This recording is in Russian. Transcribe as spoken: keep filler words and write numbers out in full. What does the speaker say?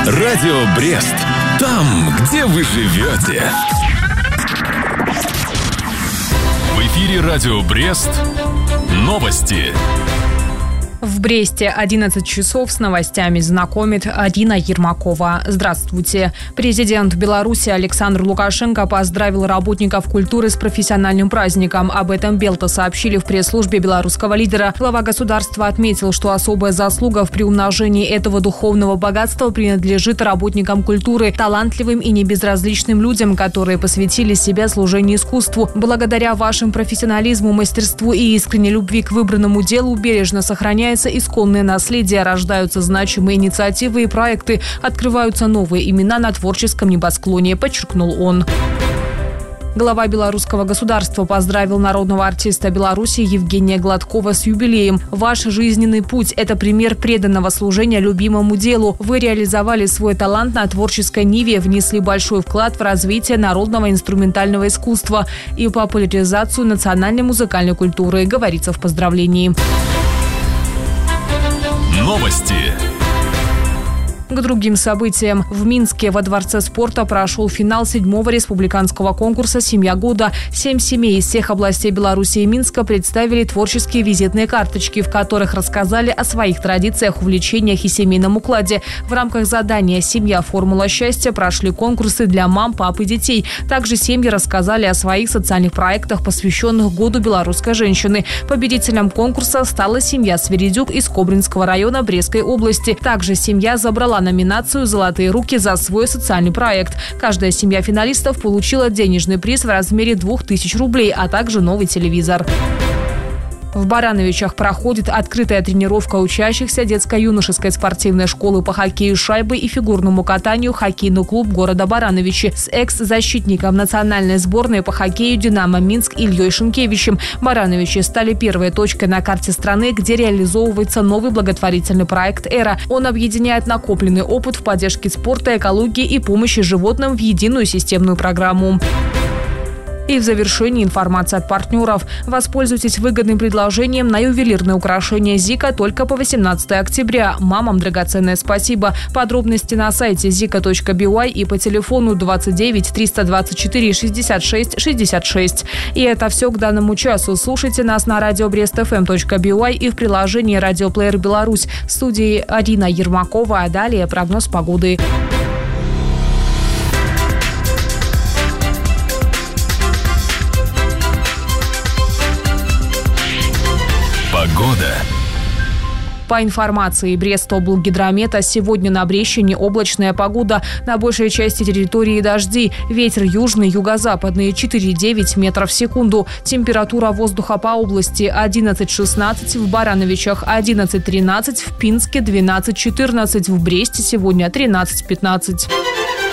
Радио Брест. Там, где вы живете. В эфире Радио Брест. Новости. В Бресте одиннадцать часов с новостями знакомит Арина Ермакова. Здравствуйте. Президент Беларуси Александр Лукашенко поздравил работников культуры с профессиональным праздником. Об этом Белта сообщили в пресс-службе белорусского лидера. Глава государства отметил, что особая заслуга в приумножении этого духовного богатства принадлежит работникам культуры, талантливым и небезразличным людям, которые посвятили себя служению искусству. Благодаря вашим профессионализму, мастерству и искренней любви к выбранному делу бережно сохраняется исконное наследие, рождаются значимые инициативы и проекты, открываются новые имена на творческом небосклоне, подчеркнул он. Глава белорусского государства поздравил народного артиста Беларуси Евгения Гладкова с юбилеем. Ваш жизненный путь – это пример преданного служения любимому делу. Вы реализовали свой талант на творческой ниве, внесли большой вклад в развитие народного инструментального искусства и популяризацию национальной музыкальной культуры, говорится в поздравлении. Новости. К другим событиям. В Минске во Дворце спорта прошел финал седьмого республиканского конкурса «Семья года». Семь семей из всех областей Беларуси и Минска представили творческие визитные карточки, в которых рассказали о своих традициях, увлечениях и семейном укладе. В рамках задания «Семья. Формула счастья» прошли конкурсы для мам, пап и детей. Также семьи рассказали о своих социальных проектах, посвященных Году белорусской женщины. Победителем конкурса стала семья Сверидюк из Кобринского района Брестской области. Также семья забрала номинацию «Золотые руки» за свой социальный проект. Каждая семья финалистов получила денежный приз в размере двух тысяч рублей, а также новый телевизор. В Барановичах проходит открытая тренировка учащихся детско-юношеской спортивной школы по хоккею с шайбой и фигурному катанию хоккейный клуб города Барановичи с экс-защитником национальной сборной по хоккею «Динамо Минск» Ильей Шенкевичем. Барановичи стали первой точкой на карте страны, где реализовывается новый благотворительный проект «Эра». Он объединяет накопленный опыт в поддержке спорта, экологии и помощи животным в единую системную программу. И в завершении информация от партнеров. Воспользуйтесь выгодным предложением на ювелирные украшения «Зика» только по восемнадцатого октября. Мамам драгоценное спасибо. Подробности на сайте зика точка би уай и по телефону двадцать девять триста двадцать четыре шестьдесят шесть шестьдесят шесть. И это все к данному часу. Слушайте нас на радио брест эф эм точка би уай и в приложении «Радиоплеер Беларусь». В студии Арина Ермакова, а далее прогноз погоды. Погода. По информации Брестоблгидромета, сегодня на Брещине облачная погода, на большей части территории дожди. Ветер южный, юго-западный четыре девять метров в секунду. Температура воздуха по области одиннадцать шестнадцать, в Барановичах одиннадцать тринадцать, в Пинске двенадцать четырнадцать, в Бресте сегодня тринадцать пятнадцать.